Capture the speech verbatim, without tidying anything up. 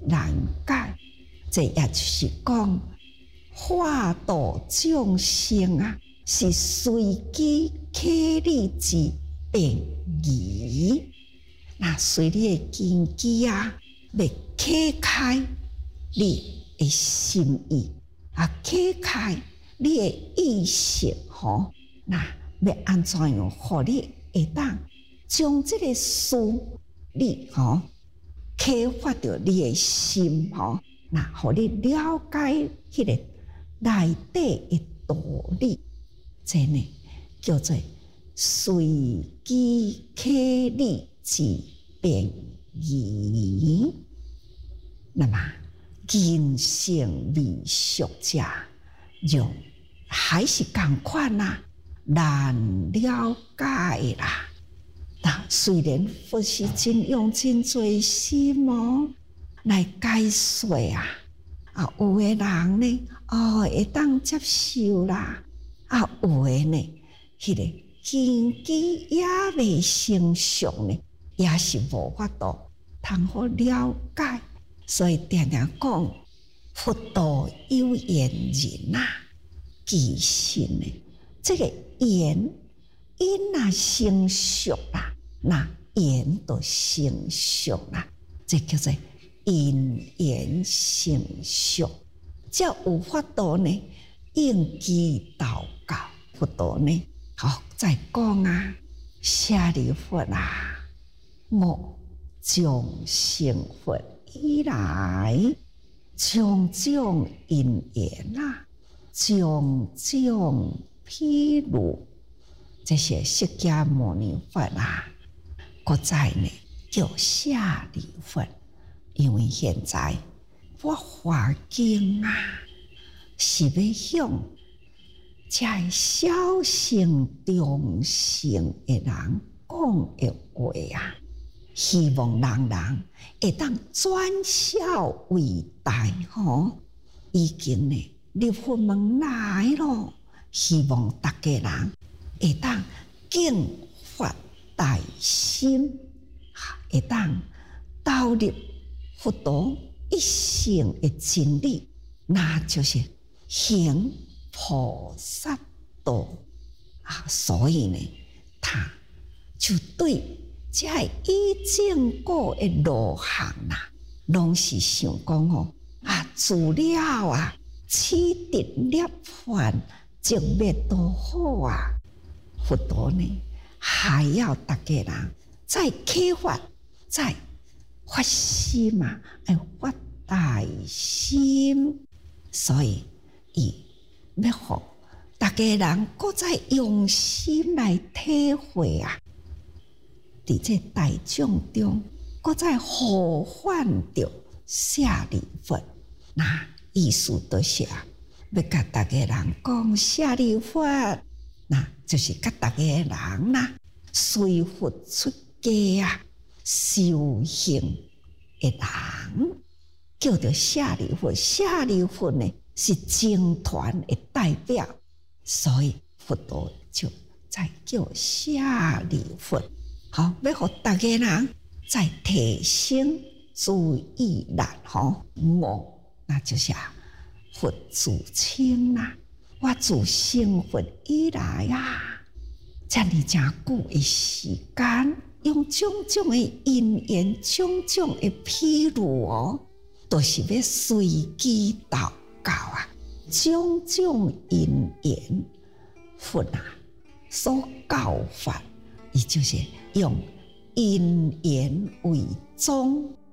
难解。这也就是讲，化度众生啊，是随机起理之变异。那随你的根基啊，要启开你的心意啊，启开你的意识吼。那要安怎样，互你会当将这个事你吼启发到你的心吼，那互你了解迄个内底的道理，这呢叫做随机起理之变异。那么人生未熟者，就还是同款啦，难了解啦。那虽然佛是真用真多心哦来解说啊，啊有的人呢，哦会当接受啦，啊有的呢，迄、那个根基也未成熟呢，也是无法度通好了解。所以常常讲，佛道有缘人啊，其实呢，这个缘因若成熟啦，那缘就成熟啦，这叫做因缘成熟，才有法度呢应机祷告。佛道呢，好再讲啊，舍利弗啊，我从成佛以来，种种因缘啊，种种披露，这些释迦牟尼佛啊，搁再呢叫舍利弗，因为现在我华经啊，是要向这小乘中乘的人讲的话啊，希望人人会当转孝为大吼。已经呢入佛门来咯，希望大家人会当敬发大心，会当导入佛道一乘的真理，那就是行菩萨道啊。所以呢，他就对这以正果的路行啦，拢是想讲吼啊，除了啊，取得涅槃，就灭多好啊。佛道呢，还要大家人再启发，再发心啊，要发大心。所以，伊要互大家人搁再用心来体会啊。伫这大众中，搁再呼唤着舍利弗，那意思就是啊，要甲大家人讲舍利弗，那就是甲大家人啦，随佛出家啊，修行的人，叫做舍利弗。舍利弗呢是僧团的代表，所以佛道就在叫舍利弗。好，要互大家人再提升注意力吼，我那就是啊，佛自称啦，我自成佛以来啊，这么真久的时间，用种种的因缘、种种的披露哦，都是要随机祷告啊，种种因缘，佛啊所教法，伊就是用因缘为宗。